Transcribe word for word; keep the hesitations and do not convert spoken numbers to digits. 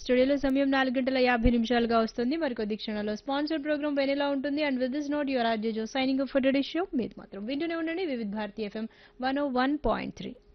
స్టూడియోలో సమయం నాలుగు గంటల యాభై నిమిషాలుగా వస్తుంది. మరి కొద్ది క్షణాల్లో స్పాన్సర్ ప్రోగ్రామ్ వెనెలా ఉంటుంది. And with this note your RJ Joe signing off for today show. మీరు మాత్రం వింటూనే ఉండండి వివిధ భారతి ఎఫ్ఎం వన్ ఓ వన్ పాయింట్ త్రీ.